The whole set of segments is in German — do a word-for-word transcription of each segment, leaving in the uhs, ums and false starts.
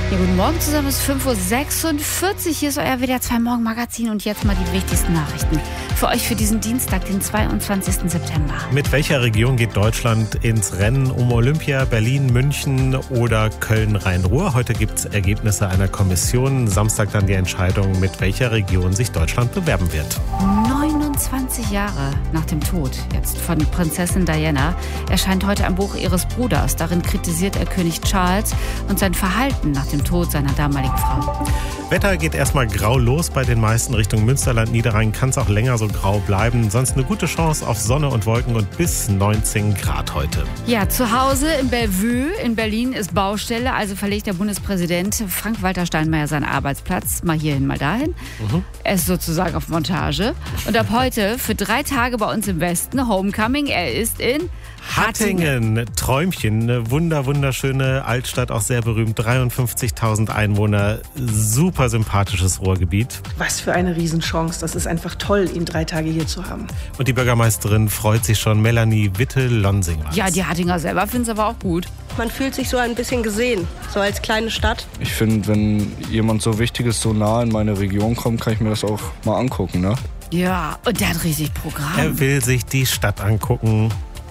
Ja, guten Morgen zusammen, es ist fünf Uhr sechsundvierzig. Hier ist euer W D R zwei Morgenmagazin und jetzt mal die wichtigsten Nachrichten für euch für diesen Dienstag, den zweiundzwanzigsten September. Mit welcher Region geht Deutschland ins Rennen um Olympia, Berlin, München oder Köln-Rhein-Ruhr? Heute gibt es Ergebnisse einer Kommission. Samstag dann die Entscheidung, mit welcher Region sich Deutschland bewerben wird. neunundzwanzig Jahre nach dem Tod jetzt von Prinzessin Diana erscheint heute ein Buch ihres Bruders. Darin kritisiert er König Charles und sein Verhalten nach dem Tod seiner damaligen Frau. Wetter geht erstmal grau los bei den meisten. Richtung Münsterland, Niederrhein kann es auch länger so grau bleiben. Sonst eine gute Chance auf Sonne und Wolken und bis neunzehn Grad heute. Ja, zu Hause in Bellevue in Berlin ist Baustelle. Also verlegt der Bundespräsident Frank-Walter Steinmeier seinen Arbeitsplatz mal hierhin, mal dahin. Mhm. Er ist sozusagen auf Montage. Und ab heute für drei Tage bei uns im Westen Homecoming. Er ist in Hattingen. Träumchen, eine wunder, wunderschöne Altstadt, auch sehr berühmt. dreiundfünfzigtausend Einwohner, super sympathisches Ruhrgebiet. Was für eine Riesenchance. Das ist einfach toll, ihn drei Tage hier zu haben. Und die Bürgermeisterin freut sich schon, Melanie Witte-Lonsing. Ja, die Hattinger selber finden es aber auch gut. Man fühlt sich so ein bisschen gesehen, so als kleine Stadt. Ich finde, wenn jemand so Wichtiges so nah in meine Region kommt, kann ich mir das auch mal angucken, ne? Ja, und der hat richtig Programm. Er will sich die Stadt angucken.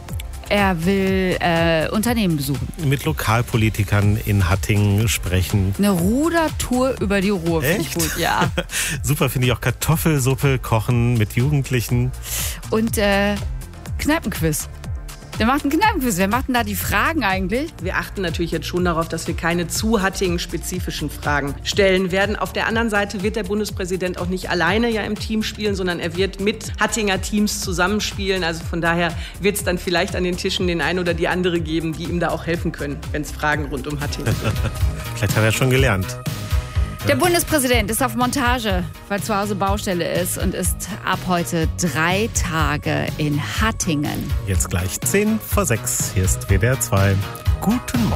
Er will äh, Unternehmen besuchen. Mit Lokalpolitikern in Hattingen sprechen. Eine Rudertour über die Ruhr. Echt? Gut, ja. Super, finde ich auch. Kartoffelsuppe kochen mit Jugendlichen. Und äh, Kneipenquiz. Der macht einen Kneipenquiz. Wer macht denn da die Fragen eigentlich? Wir achten natürlich jetzt schon darauf, dass wir keine zu Hattingen-spezifischen Fragen stellen werden. Auf der anderen Seite wird der Bundespräsident auch nicht alleine ja im Team spielen, sondern er wird mit Hattinger Teams zusammenspielen. Also von daher wird es dann vielleicht an den Tischen den einen oder die andere geben, die ihm da auch helfen können, wenn es Fragen rund um Hattingen gibt. Vielleicht hat er schon gelernt. Der Bundespräsident ist auf Montage, weil zu Hause Baustelle ist und ist ab heute drei Tage in Hattingen. Jetzt gleich zehn vor sechs. Hier ist W D R zwei. Guten Morgen.